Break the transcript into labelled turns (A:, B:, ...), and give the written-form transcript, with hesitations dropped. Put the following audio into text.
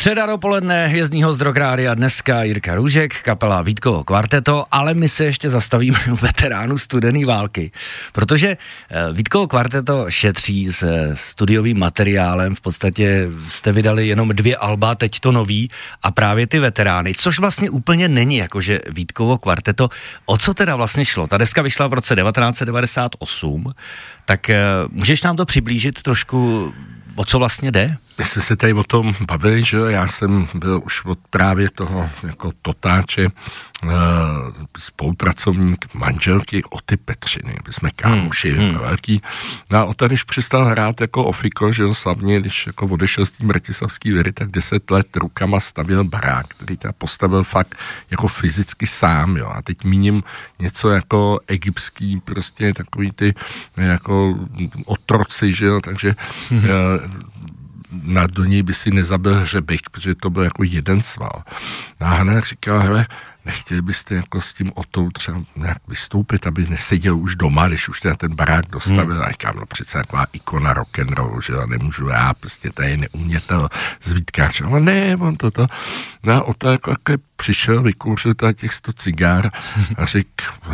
A: Středa dopoledne Hvězdního Zdrokrádia, dneska Jirka Růžek, kapela Vítkovo kvarteto, ale my se ještě zastavíme u veteránů studené války, protože Vítkovo kvarteto šetří s studiovým materiálem, v podstatě jste vydali jenom 2 alba, teď to nový a právě ty veterány, což vlastně úplně není jakože Vítkovo kvarteto. O co teda vlastně šlo? Ta deska vyšla v roce 1998, tak můžeš nám to přiblížit trošku, o co vlastně jde?
B: My jsme se tady o tom bavili, že já jsem byl už od právě toho jako Totáče spolupracovník manželky Oty Petřiny. My jsme kámoši velký. No a Ota, když přestal hrát jako ofiko, že jo, slavně, když jako odešel z té bratislavský Viry, tak 10 let rukama stavěl barák, který ta postavil fakt jako fyzicky sám, jo. A teď míním něco jako egyptský, prostě takový ty jako otroci, že jo, takže do něj by si nezabil hřebík, protože to byl jako jeden sval. A Hana říkala, hele, nechtěli byste jako s tím Otou třeba nějak vystoupit, aby neseděl už doma, když už ten barák dostavil. A říkám, no přece taková ikona rock'n'roll, že jo, nemůžu já, prostě tady neumětel z Vítkáče. Ale ne, on toto. No a Ota jako přišel, vykouřil tady těch 100 cigár a řekl,